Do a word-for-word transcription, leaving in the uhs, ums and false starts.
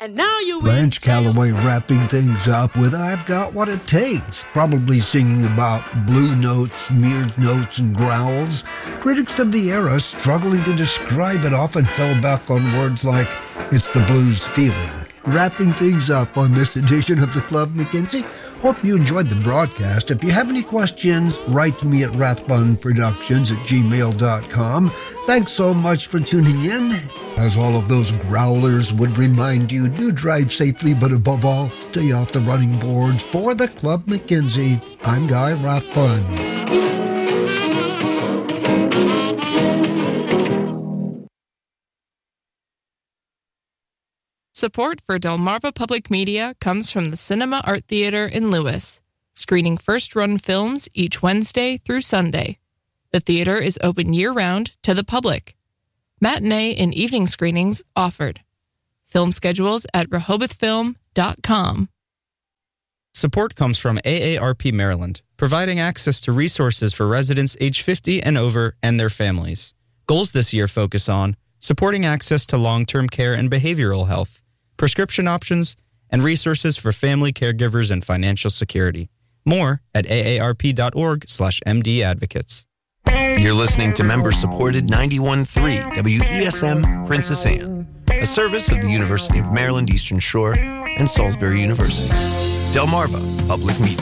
And now you... Blanche Calloway wrapping things up with I've Got What It Takes, probably singing about blue notes, smeared notes, and growls. Critics of the era struggling to describe it often fell back on words like, it's the blues feeling. Wrapping things up on this edition of the Club McKenzie. Hope you enjoyed the broadcast. If you have any questions, write to me at rathbunproductions at gmail dot com. Thanks so much for tuning in. As all of those growlers would remind you, do drive safely, but above all, stay off the running boards. For the Club McKenzie, I'm Guy Rathbun. Support for Delmarva Public Media comes from the Cinema Art Theater in Lewis, screening first-run films each Wednesday through Sunday. The theater is open year-round to the public. Matinee and evening screenings offered. Film schedules at rehoboth film dot com. Support comes from A A R P Maryland, providing access to resources for residents age fifty and over and their families. Goals this year focus on supporting access to long-term care and behavioral health, prescription options, and resources for family caregivers and financial security. More at A A R P dot org slash M D advocates. You're listening to member-supported ninety-one point three W E S M Princess Anne, a service of the University of Maryland Eastern Shore and Salisbury University. Delmarva Public Media.